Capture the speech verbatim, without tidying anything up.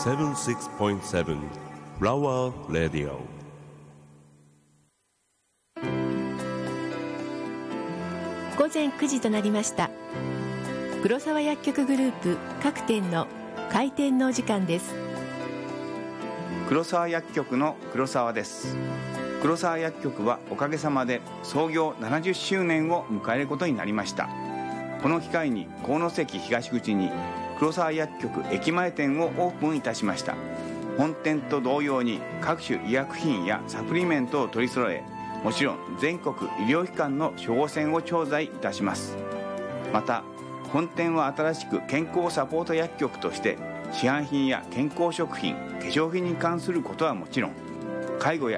セブンシックスポイントセブン フラワーレディオ。 午前くじとなりました。黒沢薬局グループ各店の開店のお時間です。 黒沢薬局の黒沢です。黒沢薬局はおかげさまで創業ななじゅっしゅうねんを迎えることになりました。この機会に鴻関東口に黒沢薬局駅前店をオープンいたしました。本店と同様に各種医薬品やサプリメントを取り揃え、もちろん全国医療機関の処方箋を調剤いたします。また本店は新しく健康サポート薬局として市販品や健康食品、化粧品に関することはもちろん、介護や